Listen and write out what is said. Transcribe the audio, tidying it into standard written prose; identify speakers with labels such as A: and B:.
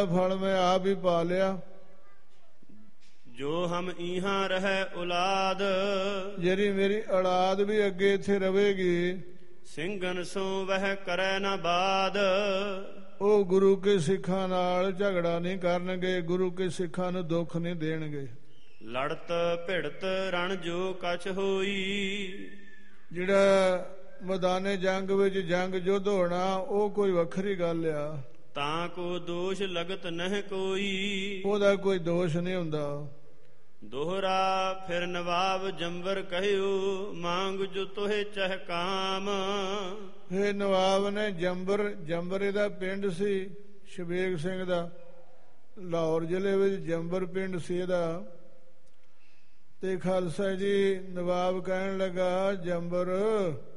A: ਫਲ ਮੈਂ ਆਪ ਹੀ ਪਾ ਲਿਆ।
B: ਜੋ ਹਮ ਇਹਾਂ ਰਹਿ ਔਲਾਦ,
A: ਜਿਹੜੀ ਮੇਰੀ ਔਲਾਦ ਵੀ ਅੱਗੇ ਇੱਥੇ ਰਵੇਗੀ,
B: ਸਿੰਘਨ ਸੋ ਵਹਿ ਕਰੈ ਨਾ ਬਾਦ।
A: ਉਹ ਗੁਰੂ ਕੇ ਸਿੱਖਾਂ ਨਾਲ ਝਗੜਾ ਨਹੀਂ ਕਰਨਗੇ, ਗੁਰੂ ਕੇ ਸਿੱਖਾਂ ਨੂੰ ਦੁੱਖ ਨਹੀਂ ਦੇਣਗੇ।
B: ਲੜਤ ਭਿੜਤ ਰਣ ਜੋ ਕਛ ਹੋਈ,
A: ਜਿਹੜਾ ਮੈਦਾਨੇ ਜੰਗ ਵਿੱਚ ਜੰਗ ਯੁੱਧ ਹੋਣਾ ਉਹ ਕੋਈ ਵੱਖਰੀ ਗੱਲ ਆ,
B: ਤਾਂ ਕੋ ਦੋਸ਼ ਲਗਤ ਨਹਿ ਕੋਈ।
A: ਉਹਦਾ ਕੋਈ ਦੋਸ਼ ਨਹੀਂ ਹੁੰਦਾ।
B: ਦੋਹਰਾ ਫਿਰ ਨਵਾਬ ਜੰਬਰ ਕਹਿਓ, ਮੰਗ ਜੋ ਤੋਹਿ ਚਹ ਕਾਮ।
A: ਫਿਰ ਨਵਾਬ ਨੇ ਜੰਬਰ ਇਹਦਾ ਪਿੰਡ ਸੀ, ਸ਼ਬੇਗ ਸਿੰਘ ਦਾ, ਲਾਹੌਰ ਜ਼ਿਲ੍ਹੇ ਵਿੱਚ ਜੰਬਰ ਪਿੰਡ ਸੀ ਇਹਦਾ। ਤੇ ਖਾਲਸਾ ਜੀ ਨਵਾਬ ਕਹਿਣ ਲੱਗਾ, ਜੰਬਰ